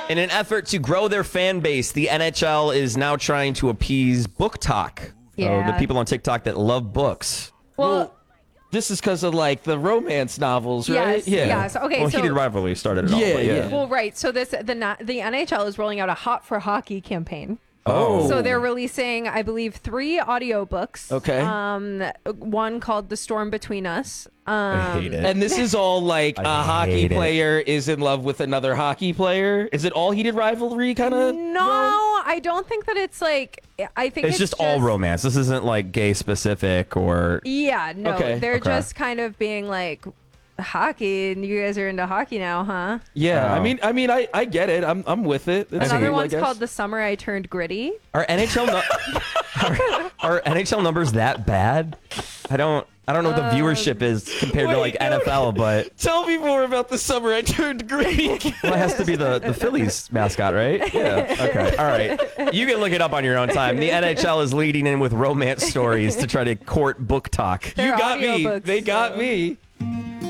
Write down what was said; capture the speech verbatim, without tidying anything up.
In an effort to grow their fan base, the N H L is now trying to appease book talk. Yeah. So the people on TikTok that love books. Well, This is because of like the romance novels, right? yes, yes. Okay, Well, so heated rivalry started it all. Yeah, but yeah. well, right. So this the na- the N H L is rolling out a Hot for Hockey campaign. Oh. So they're releasing, I believe, three audiobooks. Okay. Um, one called "The Storm Between Us." Um, I hate it. And this is all like I a hockey hate it. player is in love with another hockey player. Is it all heated rivalry kind of? No, I don't think that it's like. I think It's, it's, just, all romance. This isn't like gay specific or. Yeah, no, Okay, they're okay. just kind of being like hockey, and you guys are into hockey now, huh? Yeah, I Oh. mean, I mean, I, I get it. I'm I'm with it. It's Another cool, I one's guess. called "The Summer I Turned Gritty." Are N H L nu- are, are N H L numbers that bad? I don't. I don't know what the viewership is compared to wait, like no, N F L, but Tell me more about the summer I turned green. well, it has to be the, the Phillies mascot, right? Yeah. Okay. All right. You can look it up on your own time. The N H L is leading in with romance stories to try to court book talk. You They're got me. audiobooks, They got so- me.